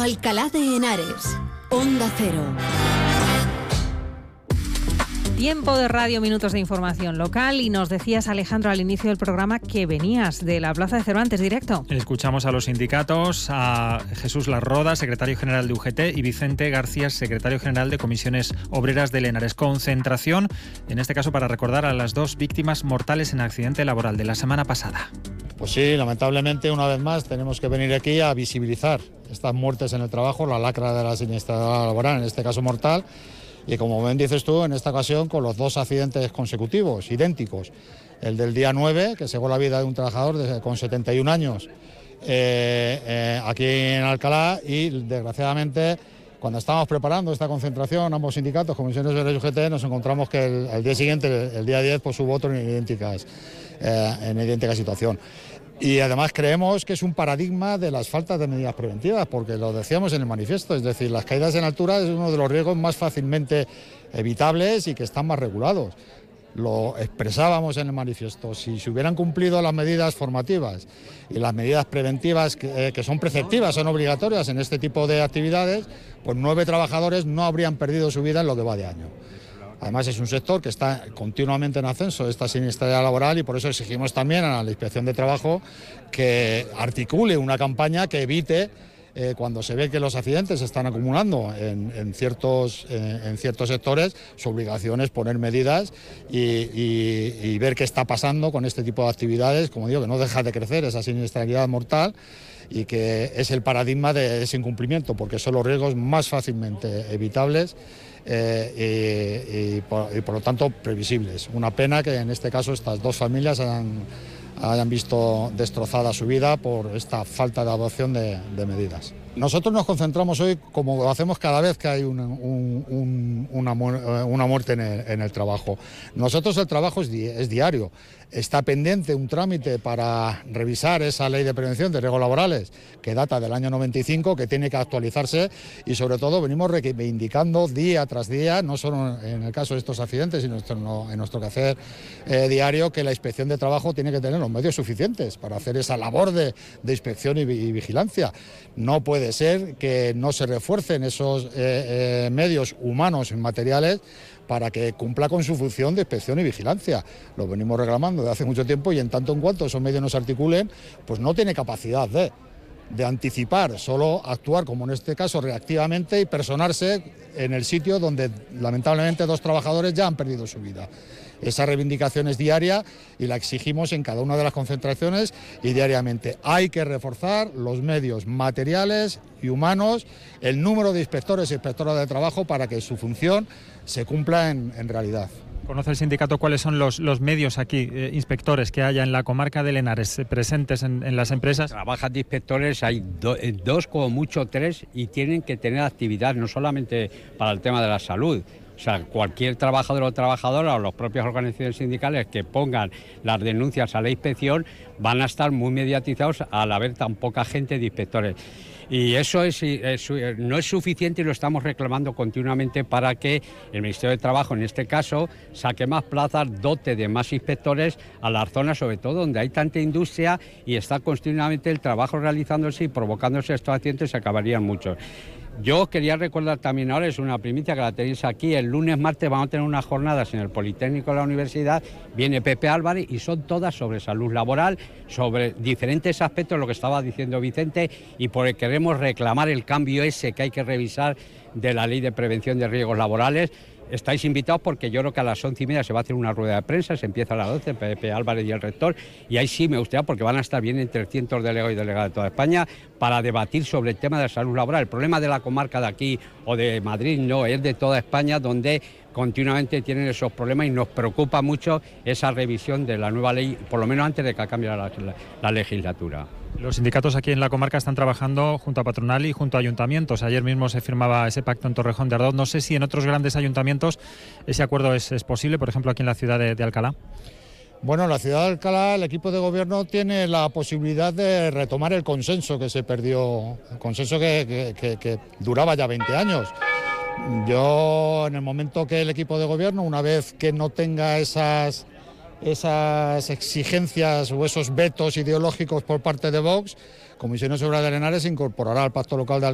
Alcalá de Henares, Onda Cero. Tiempo de radio, minutos de información local, y nos decías, Alejandro, al inicio del programa que venías de la Plaza de Cervantes directo. Escuchamos a los sindicatos, a Jesús Larroda, secretario general de UGT, y Vicente García, secretario general de Comisiones Obreras de Henares. Concentración, en este caso para recordar a las 2 víctimas mortales en accidente laboral de la semana pasada. Pues sí, lamentablemente una vez más tenemos que venir aquí a visibilizar estas muertes en el trabajo, la lacra de la siniestralidad laboral, en este caso mortal. Y como bien dices tú, en esta ocasión con los 2 accidentes consecutivos, idénticos. El del día 9, que se llevó la vida de un trabajador con 71 años aquí en Alcalá, y desgraciadamente cuando estábamos preparando esta concentración, ambos sindicatos, Comisiones Obreras y UGT, nos encontramos que el día siguiente, el día 10, pues hubo otro en idéntica situación. Y además creemos que es un paradigma de las faltas de medidas preventivas, porque lo decíamos en el manifiesto, es decir, las caídas en altura es uno de los riesgos más fácilmente evitables y que están más regulados. Lo expresábamos en el manifiesto, si se hubieran cumplido las medidas formativas y las medidas preventivas que son preceptivas, son obligatorias en este tipo de actividades, pues 9 trabajadores no habrían perdido su vida en lo que va de año. Además es un sector que está continuamente en ascenso, esta siniestralidad laboral, y por eso exigimos también a la Inspección de Trabajo que articule una campaña que evite, cuando se ve que los accidentes se están acumulando en ciertos sectores, su obligación es poner medidas y ver qué está pasando con este tipo de actividades, como digo, que no deja de crecer esa siniestralidad mortal, y que es el paradigma de ese incumplimiento, porque son los riesgos más fácilmente evitables y por lo tanto previsibles. Una pena que en este caso estas 2 familias hayan visto destrozada su vida por esta falta de adopción de medidas. Nosotros nos concentramos hoy, como lo hacemos cada vez que hay una muerte en el trabajo. Nosotros el trabajo es diario. Está pendiente un trámite para revisar esa ley de prevención de riesgos laborales que data del año 95, que tiene que actualizarse, y sobre todo venimos reivindicando día tras día, no solo en el caso de estos accidentes, sino en nuestro quehacer diario, que la Inspección de Trabajo tiene que tener los medios suficientes para hacer esa labor de inspección y vigilancia. No puede ser que no se refuercen esos medios humanos y materiales para que cumpla con su función de inspección y vigilancia. Lo venimos reclamando desde hace mucho tiempo, y en tanto en cuanto esos medios no se articulen, pues no tiene capacidad de anticipar, solo actuar, como en este caso, reactivamente, y personarse en el sitio donde lamentablemente 2 trabajadores ya han perdido su vida. Esa reivindicación es diaria y la exigimos en cada una de las concentraciones y diariamente. Hay que reforzar los medios materiales y humanos, el número de inspectores y inspectoras de trabajo, para que su función se cumpla en realidad. ¿Conoce el sindicato cuáles son los medios aquí, inspectores, que haya en la comarca de Henares presentes en las empresas? Trabajan de inspectores, hay 2, como mucho 3, y tienen que tener actividad no solamente para el tema de la salud. O sea, cualquier trabajador o trabajadora o las propias organizaciones sindicales que pongan las denuncias a la inspección van a estar muy mediatizados al haber tan poca gente de inspectores. Y eso no es suficiente, y lo estamos reclamando continuamente para que el Ministerio de Trabajo, en este caso, saque más plazas, dote de más inspectores a las zonas, sobre todo donde hay tanta industria y está continuamente el trabajo realizándose y provocándose estos accidentes, se acabarían muchos. Yo quería recordar también, ahora es una primicia que la tenéis aquí, el lunes, martes vamos a tener unas jornadas en el Politécnico de la Universidad, viene Pepe Álvarez, y son todas sobre salud laboral, sobre diferentes aspectos, lo que estaba diciendo Vicente, y porque queremos reclamar el cambio ese que hay que revisar de la Ley de Prevención de Riesgos Laborales. Estáis invitados, porque yo creo que a las 11:30 se va a hacer una rueda de prensa, se empieza a las 12, Pepe Álvarez y el rector, y ahí sí me gustaría, porque van a estar bien entre 300 delegados y delegadas de toda España, para debatir sobre el tema de la salud laboral. El problema de la comarca de aquí o de Madrid no, es de toda España, donde continuamente tienen esos problemas, y nos preocupa mucho esa revisión de la nueva ley, por lo menos antes de que cambie la legislatura. Los sindicatos aquí en la comarca están trabajando junto a patronal y junto a ayuntamientos. Ayer mismo se firmaba ese pacto en Torrejón de Ardoz. No sé si en otros grandes ayuntamientos ese acuerdo es posible, por ejemplo aquí en la ciudad de Alcalá. Bueno, en la ciudad de Alcalá el equipo de gobierno tiene la posibilidad de retomar el consenso que se perdió, el consenso que duraba ya 20 años. Yo, en el momento que el equipo de gobierno, una vez que no tenga esas exigencias o esos vetos ideológicos por parte de Vox, Comisiones Obreras de Henares se incorporará al Pacto Local de